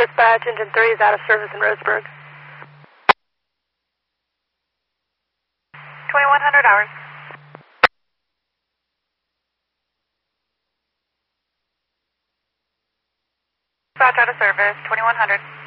Dispatch, engine 3 is out of service in Roseburg. 2100 hours. Dispatch out of service, 2100.